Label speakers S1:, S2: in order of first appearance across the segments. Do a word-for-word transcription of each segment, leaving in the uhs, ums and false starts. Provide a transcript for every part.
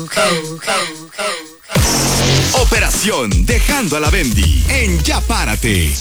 S1: Operación Dejando a la Bendy en Ya Párate.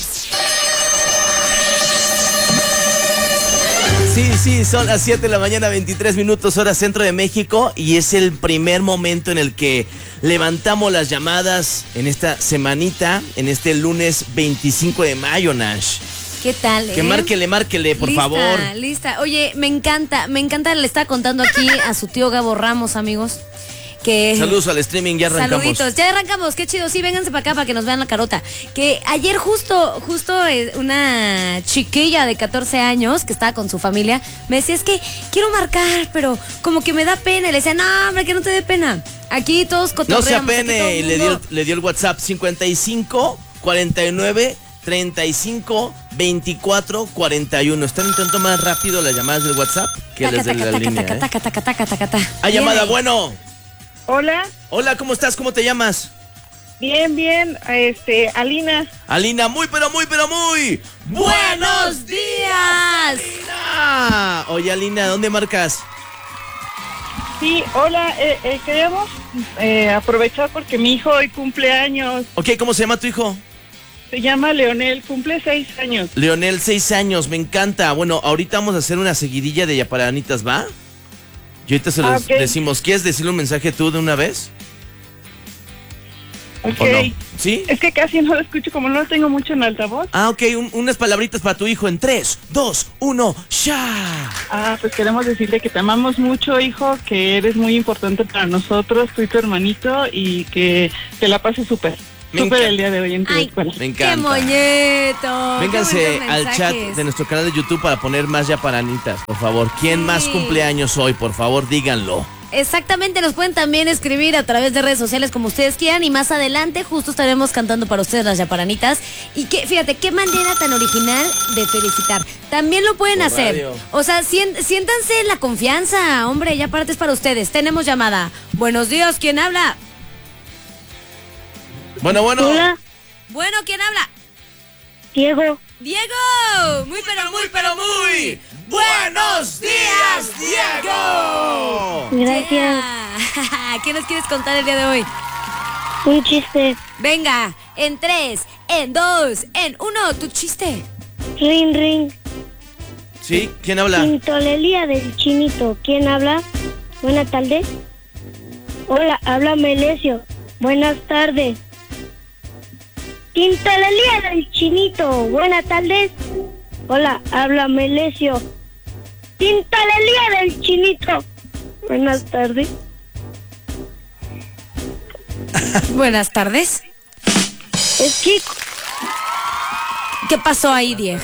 S2: Sí, sí, son las siete de la mañana, veintitrés minutos, hora centro de México, y es el primer momento en el que levantamos las llamadas en esta semanita, en este lunes veinticinco de mayo, Nash.
S3: ¿Qué tal, eh?
S2: Que márquele, márquele, por
S3: lista,
S2: favor.
S3: Lista, Oye, me encanta, me encanta, le estaba contando aquí a su tío Gabo Ramos, amigos, que...
S2: Saludos al streaming, ya arrancamos.
S3: Saluditos, ya arrancamos, qué chido, sí, vénganse para acá para que nos vean la carota. Que ayer justo, justo eh, una chiquilla de catorce años que estaba con su familia, me decía, es que quiero marcar, pero como que me da pena. Y le decía, no, hombre, que no te dé pena. Aquí todos cotorreamos.
S2: No se apene, y le dio, le dio el WhatsApp cincuenta y cinco, cuarenta y nueve, treinta y cinco, veinticuatro, cuarenta y uno. Están un tanto más rápido las llamadas del WhatsApp que
S3: taca,
S2: las de
S3: taca,
S2: la
S3: taca,
S2: línea,
S3: taca,
S2: ¿eh?
S3: taca, taca, taca, taca, taca.
S2: Hay
S3: Bien
S2: llamada,
S3: ahí.
S2: bueno.
S4: Hola,
S2: Hola, ¿cómo estás? ¿Cómo te llamas?
S4: bien, bien, este, Alina.
S2: Alina, muy, pero muy, pero muy.
S3: ¡Buenos días!
S2: Alina. Oye, Alina, ¿dónde marcas?
S4: Sí, hola, eh, eh, queríamos eh, aprovechar porque mi hijo hoy cumple años,
S2: Ok, ¿cómo se llama tu hijo?
S4: se llama Leonel, cumple seis años.
S2: Leonel, seis años, me encanta. Bueno, ahorita vamos a hacer una seguidilla de yaparanitas, ¿va? Y ahorita se los
S4: Ah, ok.
S2: decimos. ¿Quieres decirle un mensaje tú de una vez?
S4: Ok,
S2: ¿O no? ¿Sí?
S4: es que casi no lo escucho, como no lo tengo mucho en altavoz.
S2: Ah, ok, un- unas palabritas para tu hijo en tres, dos, uno, ¡ya!
S4: Ah, pues queremos decirle que te amamos mucho, hijo, que eres muy importante para nosotros, tú y tu hermanito, y que te la pases súper,
S2: Me
S4: súper
S2: encanta.
S4: el día de hoy en tu
S3: Ay,
S4: escuela.
S2: Me encanta.
S3: ¡Qué moñeto!
S2: Vénganse
S3: Qué bonitos
S2: al chat
S3: mensajes.
S2: de nuestro canal de YouTube para poner más yaparanitas, por favor. ¿Quién
S3: Sí.
S2: más cumpleaños hoy? Por favor, díganlo.
S3: Exactamente, nos pueden también escribir a través de redes sociales como ustedes quieran, y más adelante justo estaremos cantando para ustedes las yaparanitas. Y que, fíjate, qué manera tan original de felicitar. También lo pueden
S2: Por
S3: hacer.
S2: radio.
S3: O sea, sien- siéntanse en la confianza, hombre, ya partes para ustedes. Tenemos llamada. Buenos días, ¿quién habla?
S2: Bueno, bueno.
S5: Hola,
S3: Bueno, ¿quién habla?
S5: Diego.
S3: Diego. Muy pero muy pero muy.
S2: ¡Buenos días, Diego!
S5: Gracias.
S3: Yeah. ¿Qué nos quieres contar el día de hoy?
S5: Un chiste.
S3: Venga, en tres, en dos, en uno, tu chiste.
S5: Ring, ring.
S2: ¿Sí? ¿Quién habla?
S5: Quintolelía del chinito. ¿Quién habla? Buenas tardes. Hola, habla Melesio. Buenas tardes. Quintolelía del chinito. Buenas tardes. Hola, habla Melesio. Quintolelía del chinito. Buenas tardes.
S3: Buenas tardes.
S5: Es que
S3: ¿Qué pasó ahí, Diego?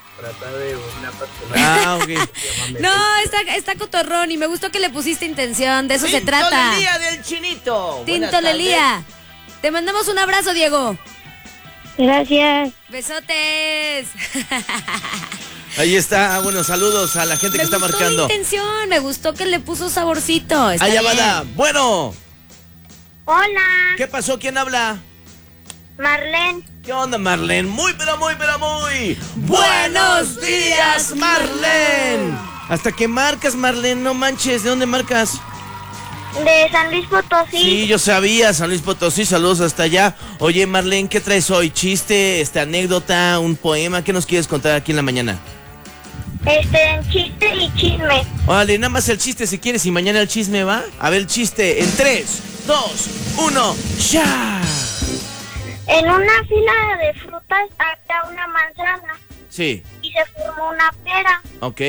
S2: Ah, ok.
S3: No, está, está cotorrón y me gustó que le pusiste intención, de eso se trata.
S2: Tintolelía del chinito. Buenas
S3: Tintolelía. Te mandamos un abrazo, Diego.
S5: gracias.
S3: Besotes.
S2: tardes. Ahí está. Bueno, saludos a la gente
S3: Me
S2: que está
S3: gustó
S2: marcando.
S3: la intención, me gustó que le puso saborcito. Está
S2: Hay
S3: bien.
S2: llamada. Bueno,
S5: Hola,
S2: ¿qué pasó? ¿Quién habla?
S5: Marlene.
S2: ¿Qué onda, Marlene? Muy, pero muy, pero muy. ¡Buenos días, Marlene! Hasta que marcas, Marlene, no manches. ¿De dónde marcas?
S5: De San Luis Potosí.
S2: Sí, yo sabía, San Luis Potosí, saludos hasta allá. Oye, Marlene, ¿qué traes hoy? ¿Chiste, esta anécdota, un poema? ¿Qué nos quieres contar aquí en la mañana?
S5: Este, chiste y chisme.
S2: Órale, nada más el chiste si quieres y mañana el chisme, ¿va? A ver el chiste en tres, dos, uno, ¡ya!
S5: En una fila de frutas había una manzana
S2: Sí,
S5: y se formó una pera.
S2: ok.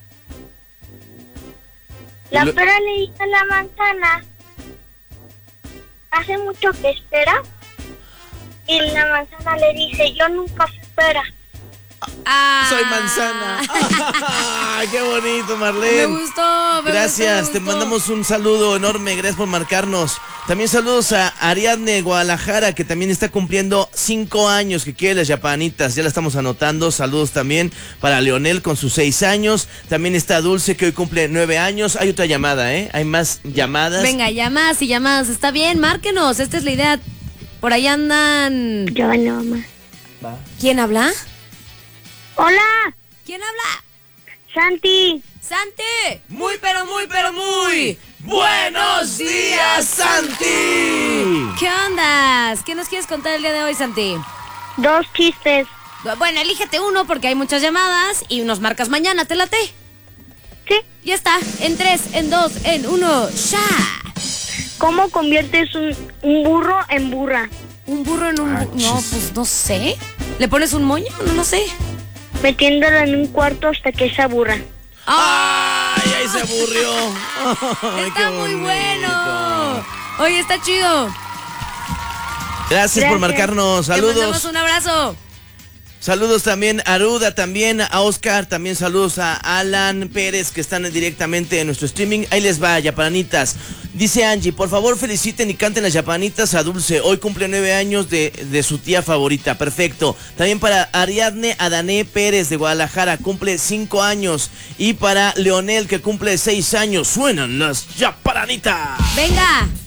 S5: La
S2: Y lo-
S5: pera le dice a la manzana, ¿hace mucho que espera? Y la manzana le dice, yo nunca espera.
S3: Ah.
S2: Soy manzana. ¡Ay, qué bonito,
S3: Me
S2: Marlene!
S3: gustó, me
S2: Gracias,
S3: gustó,
S2: te
S3: me gustó.
S2: mandamos un saludo enorme, gracias por marcarnos. También saludos a Ariadne Guadalajara, que también está cumpliendo cinco años, que quiere las yapanitas, ya la estamos anotando. Saludos también para Leonel con sus seis años. También está Dulce, que hoy cumple nueve años. Hay otra llamada, ¿eh? Hay más llamadas.
S3: Venga, llamadas y llamadas. Está bien, márquenos, esta es la idea. Por ahí andan...
S5: Yo no, mamá.
S3: ¿Quién habla?
S5: Hola,
S3: ¿Quién habla?
S5: Santi.
S3: Santi. Muy, pero muy, pero muy.
S2: ¡Buenos días, Santi!
S3: ¿Qué ondas? ¿Qué nos quieres contar el día de hoy, Santi?
S5: Dos chistes.
S3: Bueno, elígete uno porque hay muchas llamadas y nos marcas mañana, ¿te late?
S5: Sí.
S3: Ya está, en tres, en dos, en uno, ¡ya!
S5: ¿Cómo conviertes un, un burro en burra?
S3: ¿Un burro en un... bu- no, pues no sé. ¿Le pones un moño? No lo sé.
S5: Metiéndola en un cuarto hasta que se aburra.
S2: ¡Ay, ahí se aburrió! Ay,
S3: Está
S2: qué
S3: muy
S2: bonito.
S3: bueno. Oye, está chido.
S2: Gracias por
S5: Gracias.
S2: marcarnos.
S3: Te mandamos
S2: Saludos.
S3: un abrazo.
S2: Saludos también a Aruda, también a Oscar, también saludos a Alan Pérez que están directamente en nuestro streaming. Ahí les va, yapanitas. Dice Angie, por favor feliciten y canten las yapanitas a Dulce. Hoy cumple nueve años de, de su tía favorita. Perfecto. También para Ariadne Adané Pérez de Guadalajara, cumple cinco años. Y para Leonel que cumple seis años, suenan las yapanitas.
S3: Venga.